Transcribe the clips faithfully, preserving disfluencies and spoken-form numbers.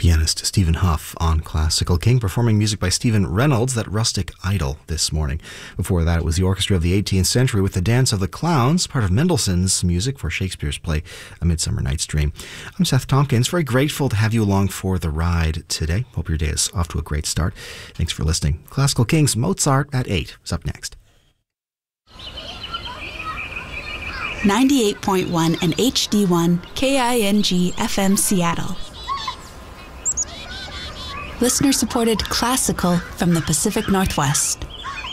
Pianist Stephen Huff on Classical King, performing music by Stephen Reynolds, that rustic idol, this morning. Before that, it was the orchestra of the eighteenth century with the Dance of the Clowns, part of Mendelssohn's music for Shakespeare's play A Midsummer Night's Dream. I'm Seth Tompkins, very grateful to have you along for the ride today. Hope your day is off to a great start. Thanks for listening. Classical King's Mozart at eight is up next. ninety-eight point one and H D one K I N G F M Seattle. Listener-supported classical from the Pacific Northwest.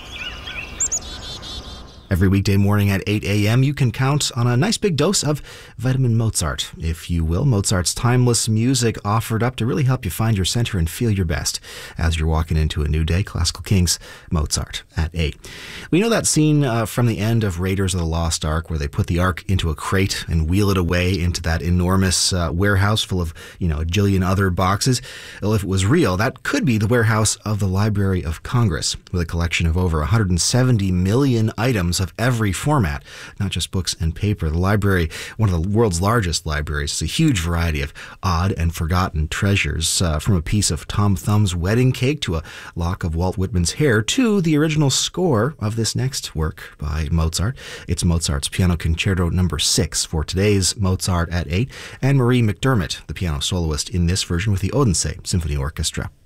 Every weekday morning at eight a.m., you can count on a nice big dose of vitamin Mozart, if you will. Mozart's timeless music offered up to really help you find your center and feel your best as you're walking into a new day. Classical King's Mozart at eight. We know that scene uh, from the end of Raiders of the Lost Ark where they put the Ark into a crate and wheel it away into that enormous uh, warehouse full of, you know, a jillion other boxes. Well, if it was real, that could be the warehouse of the Library of Congress, with a collection of over one hundred seventy million items of every format, not just books and paper. The library, one of the world's largest libraries, is a huge variety of odd and forgotten treasures, uh, from a piece of Tom Thumb's wedding cake to a lock of Walt Whitman's hair to the original score of this next work by Mozart. It's Mozart's Piano Concerto number six for today's Mozart at eight, and Marie McDermott, the piano soloist in this version with the Odense Symphony Orchestra.